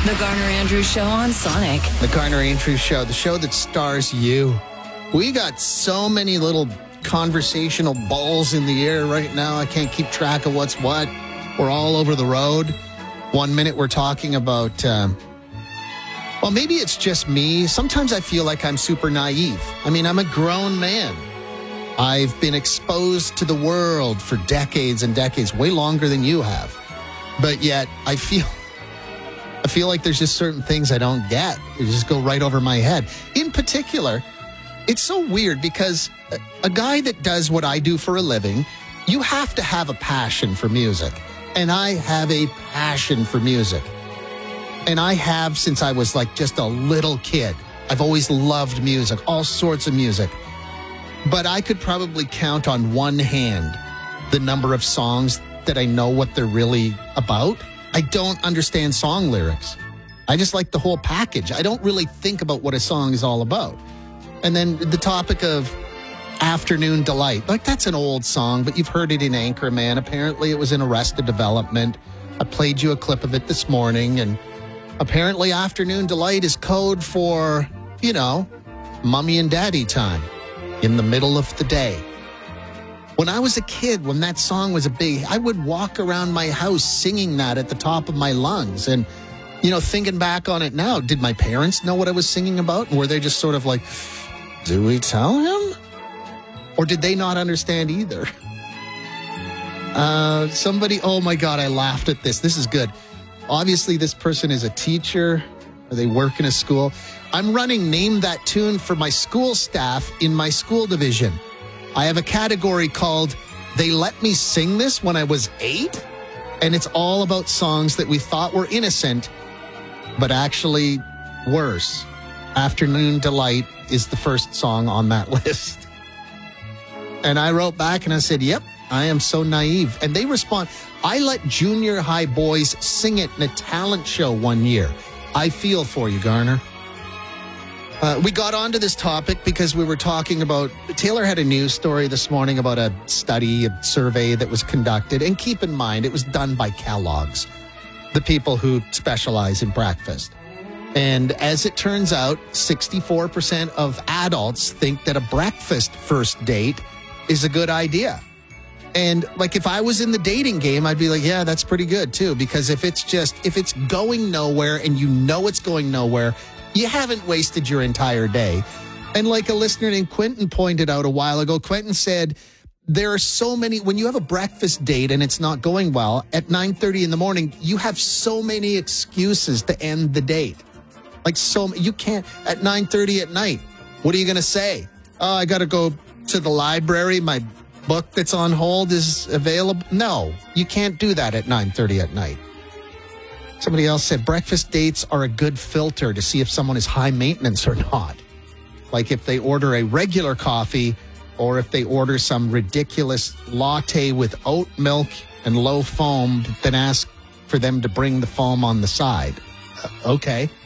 The Garner Andrews Show on Sonic. The Garner Andrews Show, the show that stars you. We got so many little conversational balls in the air right now. I can't keep track of what's what. We're all over the road. 1 minute we're talking about, well, maybe it's just me. Sometimes I feel like I'm super naive. I mean, I'm a grown man. I've been exposed to the world for decades and decades, way longer than you have. But yet I feel like there's just certain things I don't get. They just go right over my head. In particular, it's so weird because a guy that does what I do for a living, you have to have a passion for music. And I have a passion for music. And I have since I was like just a little kid. I've always loved music, all sorts of music. But I could probably count on one hand the number of songs that I know what they're really about. I don't understand song lyrics. I just like the whole package. I don't really think about what a song is all about. And then the topic of Afternoon Delight. Like, that's an old song, but you've heard it in Anchorman. Apparently, it was in Arrested Development. I played you a clip of it this morning, and apparently Afternoon Delight is code for, you know, mommy and daddy time in the middle of the day. When I was a kid, when that song was I would walk around my house singing that at the top of my lungs. And, you know, thinking back on it now, did my parents know what I was singing about? Were they just sort of like, do we tell him? Or did they not understand either? Oh my God, I laughed at this. This is good. Obviously, this person is a teacher, or they work in a school. I'm running Name That Tune for my school staff in my school division. I have a category called They Let Me Sing This When I Was 8. And it's all about songs that we thought were innocent, but actually worse. Afternoon Delight is the first song on that list. And I wrote back and I said, yep, I am so naive. And they respond, I let junior high boys sing it in a talent show one year. I feel for you, Garner. We got onto this topic because we were talking about, Taylor had a news story this morning about a study, a survey that was conducted. And keep in mind, it was done by Kellogg's, the people who specialize in breakfast. And as it turns out, 64% of adults think that a breakfast first date is a good idea. And like, if I was in the dating game, I'd be like, yeah, that's pretty good too. Because if it's going nowhere and you know it's going nowhere, you haven't wasted your entire day. And like a listener named Quentin pointed out a while ago, Quentin said, there are so many, when you have a breakfast date and it's not going well, at 9:30 in the morning, you have so many excuses to end the date. Like, so you can't, at 9:30 at night, what are you going to say? Oh, I got to go to the library. My book that's on hold is available. No, you can't do that at 9:30 at night. Somebody else said breakfast dates are a good filter to see if someone is high maintenance or not. Like if they order a regular coffee or if they order some ridiculous latte with oat milk and low foam, then ask for them to bring the foam on the side. Okay.